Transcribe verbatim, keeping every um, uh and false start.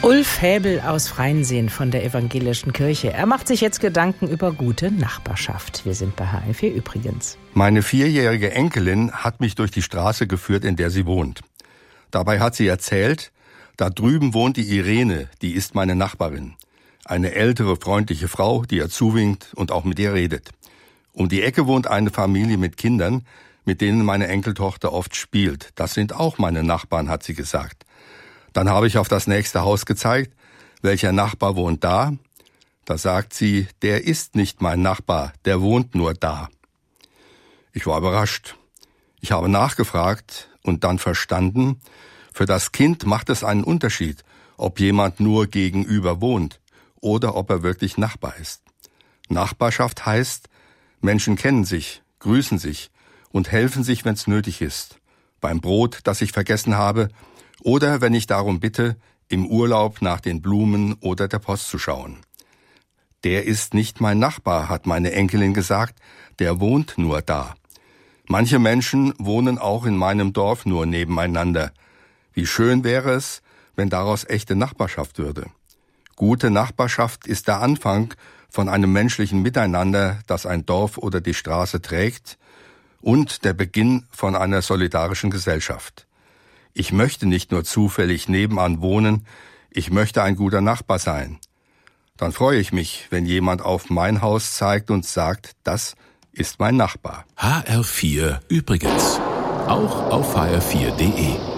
Ulf Häbel aus Freiensee von der Evangelischen Kirche. Er macht sich jetzt Gedanken über gute Nachbarschaft. Wir sind bei H R vier übrigens. Meine vierjährige Enkelin hat mich durch die Straße geführt, in der sie wohnt. Dabei hat sie erzählt, da drüben wohnt die Irene, die ist meine Nachbarin. Eine ältere, freundliche Frau, die ihr zuwinkt und auch mit ihr redet. Um die Ecke wohnt eine Familie mit Kindern, mit denen meine Enkeltochter oft spielt. Das sind auch meine Nachbarn, hat sie gesagt. Dann habe ich auf das nächste Haus gezeigt. Welcher Nachbar wohnt da? Da sagt sie, der ist nicht mein Nachbar, der wohnt nur da. Ich war überrascht. Ich habe nachgefragt und dann verstanden, für das Kind macht es einen Unterschied, ob jemand nur gegenüber wohnt oder ob er wirklich Nachbar ist. Nachbarschaft heißt, Menschen kennen sich, grüßen sich und helfen sich, wenn es nötig ist. Beim Brot, das ich vergessen habe, oder wenn ich darum bitte, im Urlaub nach den Blumen oder der Post zu schauen. Der ist nicht mein Nachbar, hat meine Enkelin gesagt, der wohnt nur da. Manche Menschen wohnen auch in meinem Dorf nur nebeneinander. Wie schön wäre es, wenn daraus echte Nachbarschaft würde. Gute Nachbarschaft ist der Anfang von einem menschlichen Miteinander, das ein Dorf oder die Straße trägt, und der Beginn von einer solidarischen Gesellschaft. Ich möchte nicht nur zufällig nebenan wohnen, ich möchte ein guter Nachbar sein. Dann freue ich mich, wenn jemand auf mein Haus zeigt und sagt, das ist mein Nachbar. H R vier übrigens. Auch auf H R vier punkt de.